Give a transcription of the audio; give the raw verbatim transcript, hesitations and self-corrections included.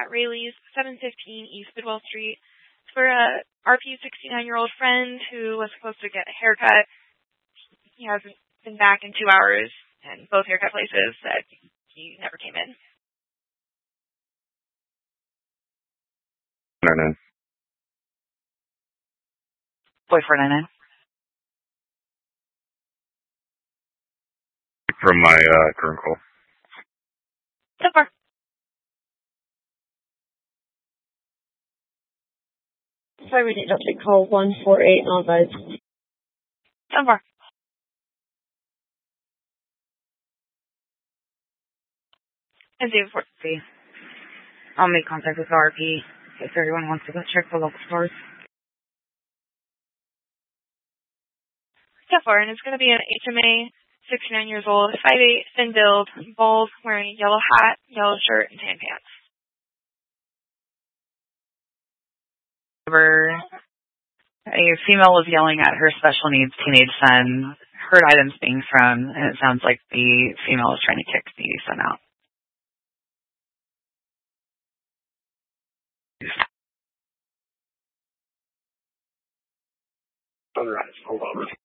at Rayleigh's, seven fifteen East Bidwell Street. It's for a R P sixty-nine-year-old friend who was supposed to get a haircut. He hasn't been back in two hours, and both haircut places said he never came in. nine nine. Boy four nine nine. From my uh, current call. So far. Sorry, we did not take call one four eight on those. So far. And David Ford. I'll make contact with R P if everyone wants to go check the local stores. So far, and it's going to be an H M A, sixty-nine years old, five eight, thin build, bald, wearing a yellow hat, yellow shirt, and tan pants. A female was yelling at her special needs teenage son, heard items being thrown, and it sounds like the female is trying to kick the son out. Sunrise, hold on.